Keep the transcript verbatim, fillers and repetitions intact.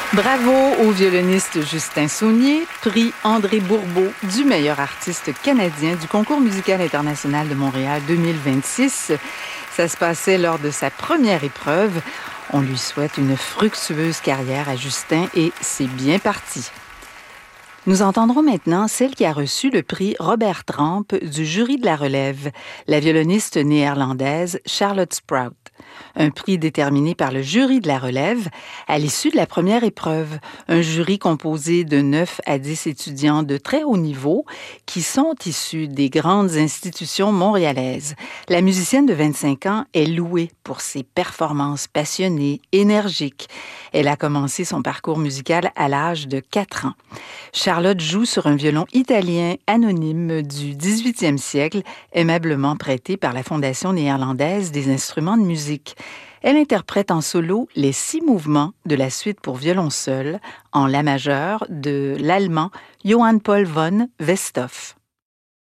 Bravo au violoniste Justin Saunier, prix André Bourbeau du meilleur artiste canadien du Concours musical international de Montréal deux mille vingt-six. Ça se passait lors de sa première épreuve. On lui souhaite une fructueuse carrière à Justin et c'est bien parti. Nous entendrons maintenant celle qui a reçu le prix Robert Tramp du jury de la relève, la violoniste néerlandaise Charlotte Sprout. Un prix déterminé par le jury de la relève à l'issue de la première épreuve. Un jury composé de neuf à dix étudiants de très haut niveau qui sont issus des grandes institutions montréalaises. La musicienne de vingt-cinq ans est louée pour ses performances passionnées, énergiques. Elle a commencé son parcours musical à l'âge de quatre ans. Charlotte joue sur un violon italien anonyme du dix-huitième siècle, aimablement prêté par la Fondation néerlandaise des instruments de musique. Elle interprète en solo les six mouvements de la suite pour violon seul en la majeur de l'allemand Johann Paul von Westhoff.